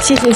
谢谢。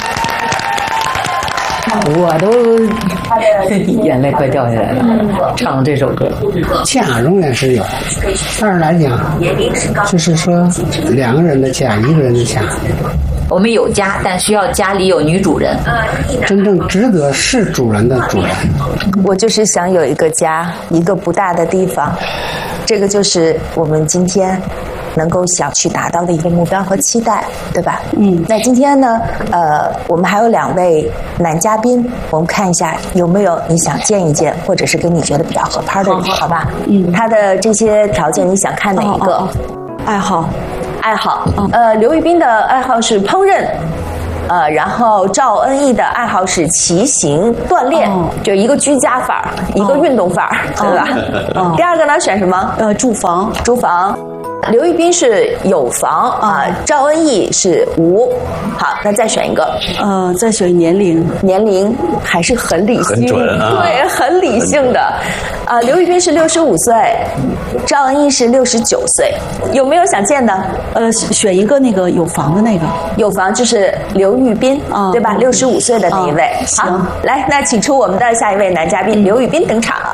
我都眼泪快掉下来了，唱这首歌。 家永远是有，但是来讲，就是说两个人的家，一个人的家。 我们有家，但需要家里有女主人， 真正值得是主人的主人。 我就是想有一个家，一个不大的地方，这个就是我们今天能够想去达到的一个目标和期待，对吧？那今天呢，我们还有2位男嘉宾，我们看一下有没有你想见一见，或者是跟你觉得比较合拍的人，好吧？他的这些条件你想看哪一个？ 爱好， 刘玉斌的爱好是烹饪。然后赵恩义的爱好是骑行锻炼，就一个居家法儿，一个运动法儿，对吧？第二个呢，选什么？ 住房。 刘玉斌是有房啊，赵恩义是无。好，那再选一个。 再选年龄还是很理性， 很准啊， 对，很理性的。刘玉斌是65岁，赵恩义是69岁。有没有想见的？ 选一个那个有房的那个。 有房就是刘玉斌，对吧？65岁的那一位。好，来，那请出我们的下一位男嘉宾刘玉斌登场。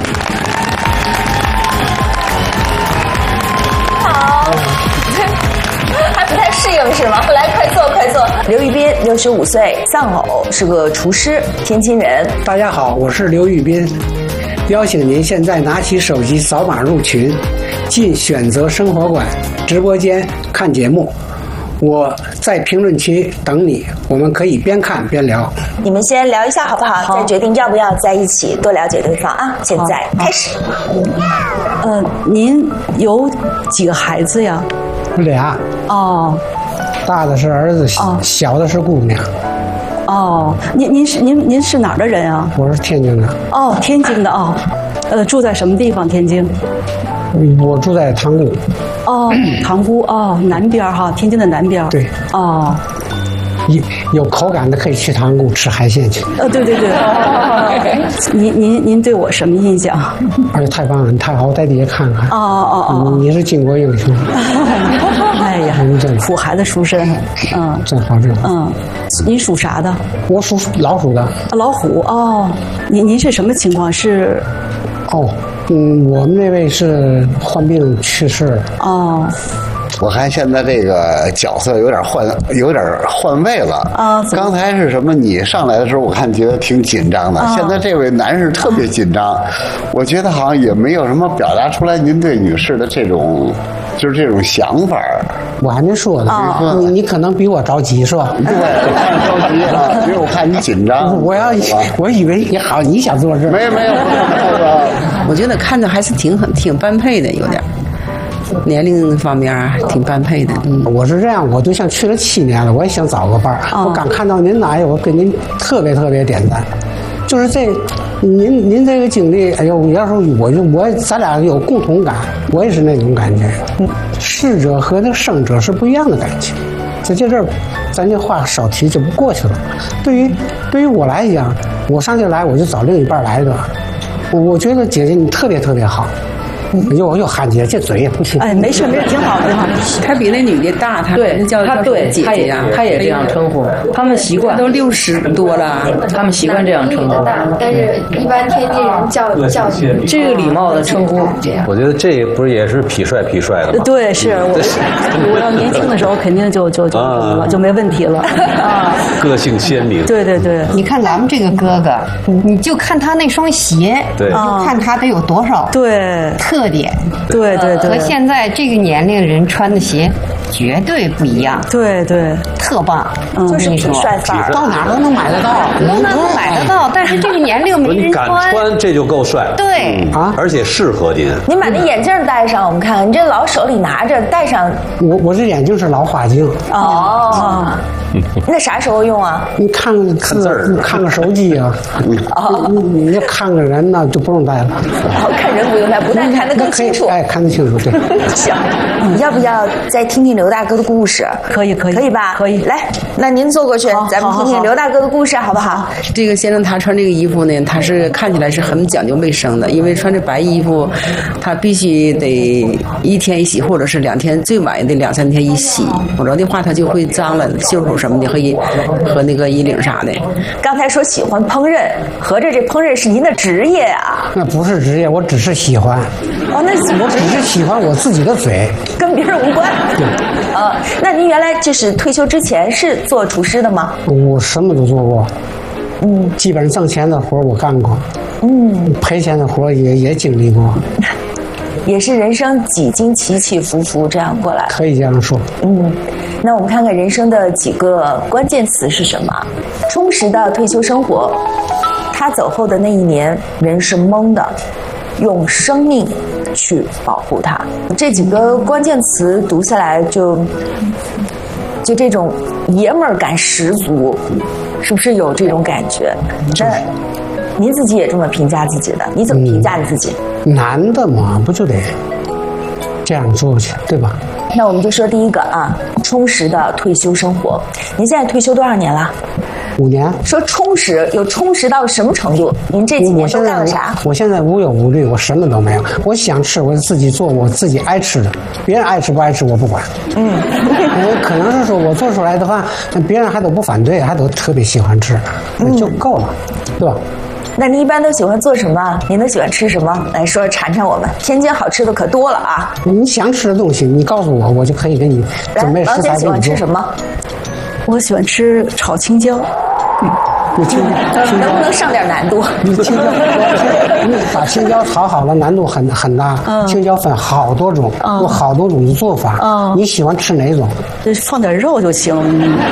还不太适应是吗？来，快坐。刘玉斌65岁，丧偶，是个厨师，天津人。 大家好，我是刘玉斌，邀请您现在拿起手机扫码入群，进选择生活馆直播间看节目。我在评论区等你，我们可以边看边聊。 你们先聊一下好不好？再决定要不要在一起，多了解对方啊！现在开始。 您有几个孩子呀 ？2。大的是儿子，小的是姑娘。 您是哪儿的人啊？ 我是天津的。 天津的住在什么地方？天津？ 我住在塘沽。 塘沽南边哈，天津的南边。 对。有口感的可以去塘沽吃海鲜去。 对。您对我什么印象？ 哎呦，太棒了！你太好，我在底下看看。你是巾帼英雄。 哎呀，苦孩子出身。 真好。 您属啥的？ 我属老鼠的。 老虎。您是什么情况？是？ 我们那位是患病去世了。 我看现在这个角色有点换位了。刚才是什么？你上来的时候，我看觉得挺紧张的。现在这位男士特别紧张，我觉得好像也没有什么表达出来您对女士的这种想法。 我还没说呢。你可能比我着急是吧？ 对，着急啊，因为我看你紧张。 我以为你好，你想做这。 没有。 我觉得看着还是挺般配的，有点。年龄方面挺般配的。 我是这样，我对象去了7年了，我也想找个伴儿。我刚看到您来，我跟您特别点赞。就是您这个经历，哎呦，要说咱俩有共同感，我也是那种感觉。逝者和那个生者是不一样的感情。在这儿，咱这话少提就不过去了。对于我来讲，我上这来我就找另一半来的。我觉得姐姐你特别好。又喊姐，这嘴也不行。 没事，挺好。 他比那女的大，他叫对姐姐呀， 他也这样称呼，他们习惯。 都60多了， 他们习惯这样称呼。 但是一般天津人叫这个礼貌的称呼。 我觉得这不是也是痞帅的吗？ 对，是我要年轻的时候肯定就没问题了。 个性鲜明。 对。 你看咱们这个哥哥，你就看他那双鞋， 对， 就看他得有多少特点。 对。 和现在这个年龄人穿的鞋绝对不一样。 对， 特棒。 就是痞帅范儿， 到哪都能买得到， 都能买得到。但是这个年龄没人你敢穿，这就够帅。 对而且适合您。 您把那眼镜戴上，我们看看，你这老手里拿着，戴上。 我这眼镜是老花镜。 那啥时候用啊？ 你看字儿，看个手机啊。你要看个人呢，就不用戴了。 看人不用戴，不戴看得更清楚。 看得清楚，对。 行，要不要再听听刘大哥的故事？ 可以吧？ 可以。 来，那您坐过去，咱们听听刘大哥的故事，好不好？ 这个先生他穿这个衣服呢，他是看起来是很讲究卫生的，因为穿这白衣服，他必须得1天一洗，或者是2天，最晚也得2、3天一洗，否则的话他就会脏了，袖口什么的和那个衣领啥的。 刚才说喜欢烹饪，合着这烹饪是您的职业啊？ 那不是职业，我只是喜欢。 哦，那我只是喜欢我自己的嘴， 跟别人无关。 对。 那您原来就是退休之前是做厨师的吗？ 我什么都做过。基本上挣钱的活我干过。赔钱的活也经历过。 也是人生几经起起伏伏这样过来。 可以这样说。 那我们看看人生的几个关键词是什么？充实的退休生活。他走后的那1年，人是懵的，用生命去保护它。这几个关键词读下来就这种爷们儿感十足，是不是有这种感觉？那您自己也这么评价自己的？你怎么评价你自己？ 男的嘛，不就得这样做去，对吧？ 那我们就说第一个啊，充实的退休生活。您现在退休多少年了 ？5年。 说充实，有充实到什么程度？您这几年都干了啥？ 我现在无忧无虑，我什么都没有。我想吃，我自己做我自己爱吃的，别人爱吃不爱吃我不管。可能是说我做出来的话，别人还都不反对，还都特别喜欢吃，就够了，对吧？ 那您一般都喜欢做什么？您都喜欢吃什么？来说馋馋我们。天津好吃的可多了啊！ 你想吃的东西，你告诉我，我就可以给你准备食材。 王姐喜欢吃什么？ 我喜欢吃炒青椒。 能不能上点难度？ 你青椒，把青椒炒好了，难度很大。青椒分好多种，有好多种的做法。你喜欢吃哪种？ 就放点肉就行。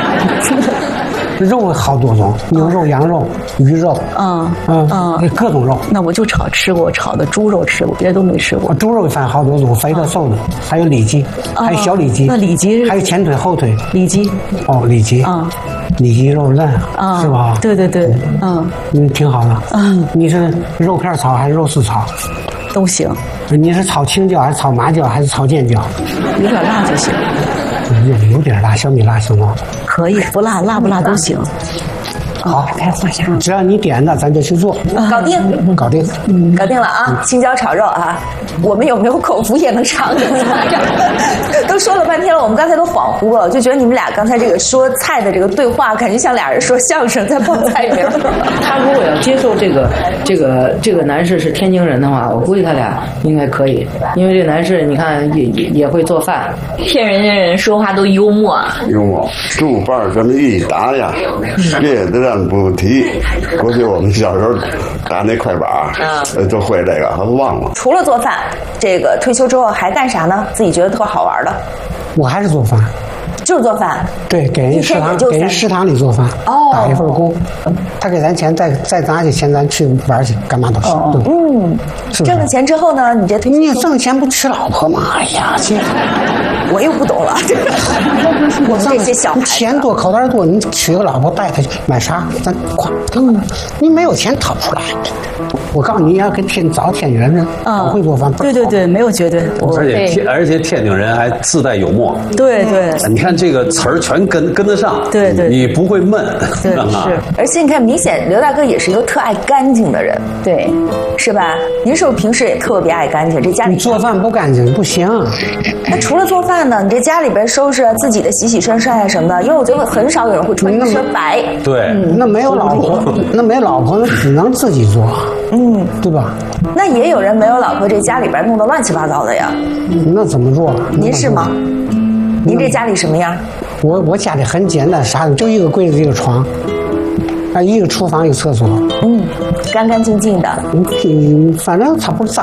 肉好多种，牛肉、羊肉、鱼肉，各种肉。 那我就吃过炒的猪肉吃过，别的都没吃过。 猪肉分好多种，肥的、瘦的，还有里脊，还有小里脊。 那里脊还有前腿、后腿。 里脊。 里脊。里脊肉嫩，是吧？ 对。 挺好的。你是肉片炒还是肉丝炒？ 都行。 你是炒青椒还是炒麻椒还是炒尖椒？ 有点辣就行。 有点辣，小米辣行吗？ 可以，不辣，辣不辣都行。 好，只要你点的，咱就去做。 搞定， 搞定了啊！青椒炒肉啊，我们有没有口福也能尝尝？都说了半天了，我们刚才都恍惚了，就觉得你们俩刚才这个说菜的这个对话，感觉像俩人说相声在报菜名。 他如果要接受这个男士是天津人的话，我估计他俩应该可以，因为这男士你看也会做饭， 骗人家人说话都幽默。 猪瓣这么一打呀，别的人不提。过去我们小时候打那快板，都会这个，都忘了。 除了做饭，这个退休之后还干啥呢？自己觉得特好玩的？ 我还是做饭。 就是做饭。 对，给人食堂里做饭。打一份工，他给咱钱，再拿起钱咱去玩去，干嘛都是。 挣了钱之后呢，你这退休你挣钱不娶老婆吗？哎呀， 我又不懂了。我们这些小孩钱多口袋多，你娶个老婆带他去买啥？咱夸。你没有钱掏不出来。我告诉你，要跟找天津人不会做饭。 对，没有绝对。 而且天津人还自带幽默。 对。 你看这个词儿全跟得上。 对。 你不会闷。 对，是。 而且你看，明显刘大哥也是一个特爱干净的人。 对。 是吧？您是不是平时也特别爱干净？这家里你做饭不干净不行。 那除了做饭呢？你这家里边收拾自己的洗洗涮涮啊什么的，因为我觉得很少有人会穿一身白。 对。 那没有老婆，那只能自己做。对吧？ 那也有人没有老婆，这家里边弄得乱七八糟的呀。 那怎么做？ 您是吗？您这家里什么样？ 我家里很简单，啥就一个柜子，一个床，一个厨房，一个厕所。 干干净净的。 反正它不脏。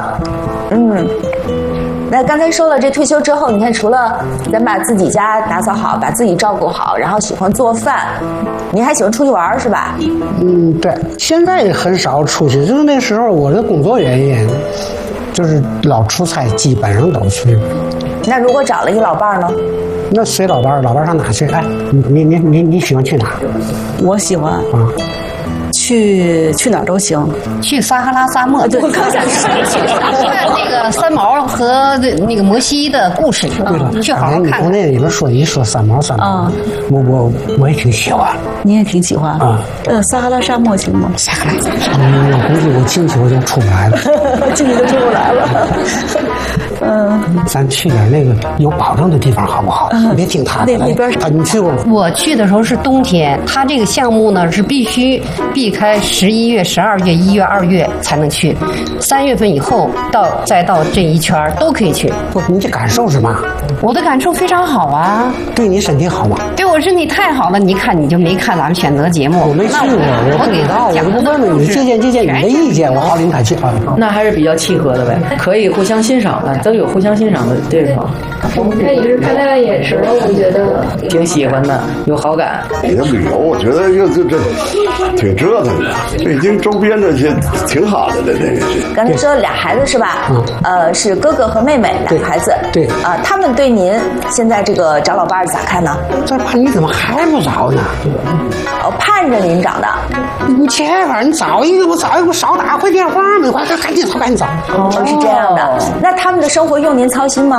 那刚才说了，这退休之后，你看除了咱把自己家打扫好，把自己照顾好，然后喜欢做饭，您还喜欢出去玩是吧？ 对，现在很少出去，就是那时候我的工作原因，就是老出差，基本上都去。 那如果找了一老伴呢？ 那随老伴上哪去？哎，你喜欢去哪？ 我喜欢去哪儿都行， 去撒哈拉沙漠。 对，我刚想说看那个三毛和那个摩西的故事，去好好看看。 那里边一说三毛，我也挺喜欢。 你也挺喜欢啊？ 撒哈拉沙漠行吗？ 撒哈拉沙漠，我估计我进去我就出不来了， 进去就出不来了。 咱去点那个有保证的地方好不好？别听他的。 那边你去过吗？ 我去的时候是冬天，他这个项目呢是必须避开11月、12月、1月、2月才能去，3月份以后再到这一圈都可以去。 你这感受是嘛？ 我的感受非常好啊。 对你身体好吗？ 对我身体太好了。你看你就没看咱们选择节目？ 我没去过，我不知道，我就问问你借鉴你的意见，我好领他去啊。 那还是比较契合的呗，可以互相欣赏的，都有互相欣赏的地方。 我们看也是看他的眼神，我觉得挺喜欢的，有好感。 你的旅游，我觉得这挺折腾的。北京周边这些挺好的，这个是。 刚才说俩孩子是吧？是哥哥和妹妹两个孩子。 对。 他们对您现在这个找老伴儿咋看呢？ 这爸你怎么还不找呢？ 盼着您找的。 你这玩意你找一个不找一个，少打回电话没关系，赶紧找。 是这样的。那他们的生活用您操心吗？